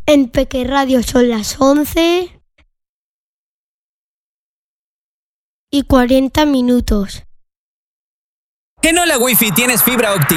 En Peque Radio son las 11:40. En Hola Wi-Fi tienes fibra óptica